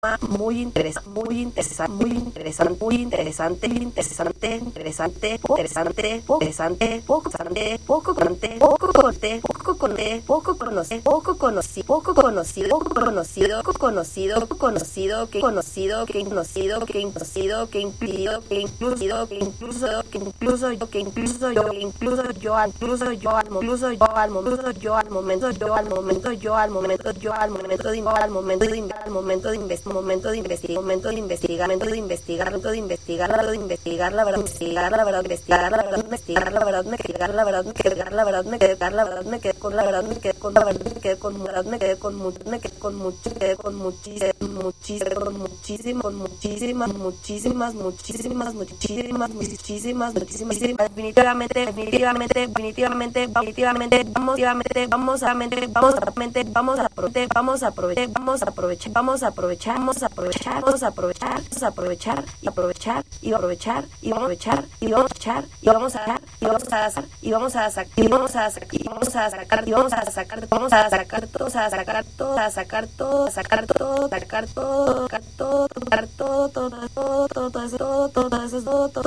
muy interesante, muy interesante, muy interesante, muy interesante, interesante, interesante, interesante, interesante, poco interesante, poco conté, poco conté, poco conté, poco conocí, poco conocí, poco conocido, poco conocido, poco conocido, conocido, que conocido, que conocido, que conocido, que incluido, que incluso, que incluso, que incluso yo, que incluso yo, incluso yo, incluso yo al incluso yo al momento, yo al momento, yo al momento, yo al momento, yo al momento de al momento de al momento de investigar, momento de investigar, momento de investigar, momento de investigar, momento de investigar, la verdad, investigar, la verdad, investigar, la verdad, investigar, la verdad, investigar, la verdad, investigar, la verdad, me quedé, la verdad, me quedé, la verdad, me quedé con la verdad, me quedé con la verdad, me quedé con la verdad, me quedé con mucho, me quedé con mucho, me quedé con muchísimas, muchísimas, muchísimas, muchísimas, muchísimas, muchísimas, muchísimas, muchísimas, definitivamente, definitivamente, definitivamente, definitivamente, vamos a vamos a vamos a aprovechar, vamos a aprovechar, vamos a aprovechar, vamos a aprovechar, vamos a aprovechar, vamos a aprovechar, vamos a aprovechar y aprovechar y aprovechar y aprovechar y vamos a echar y vamos a dar y vamos a hacer y vamos a sacar y vamos a sacar y vamos a sacar y vamos a sacar, vamos a sacar todos, a sacar todo, a sacar todo, a sacar todo, sacar todo, sacar todo, sacar todo, todas esas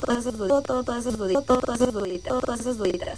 duditas,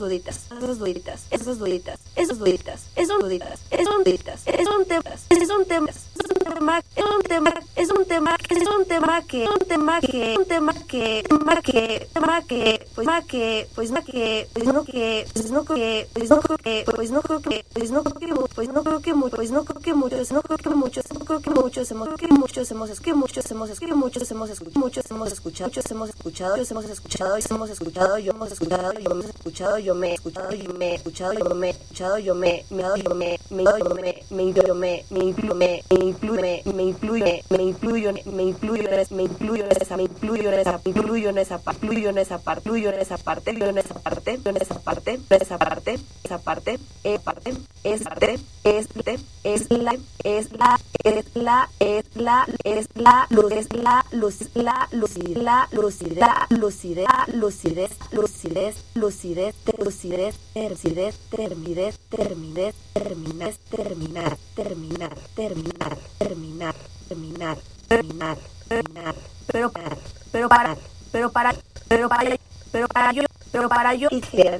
pero para yo y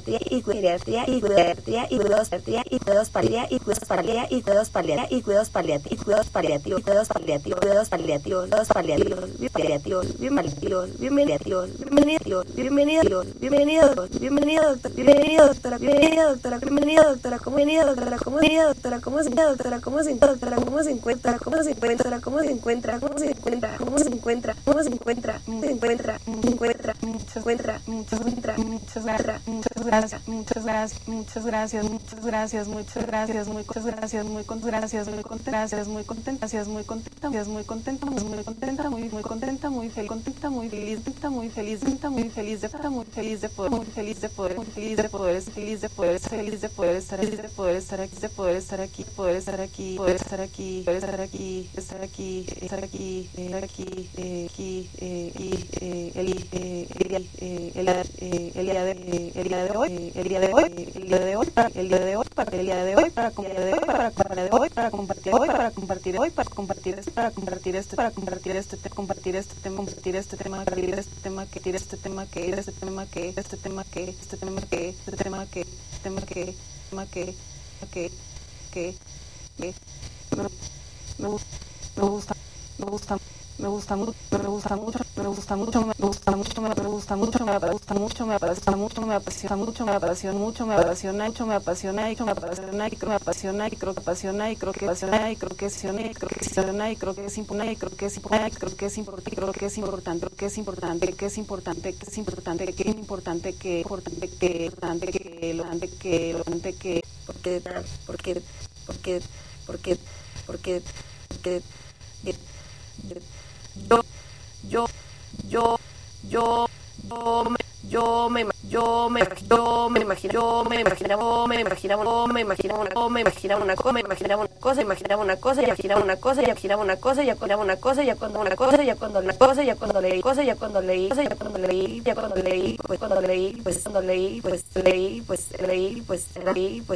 cuidados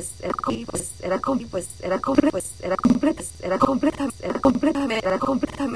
era completamente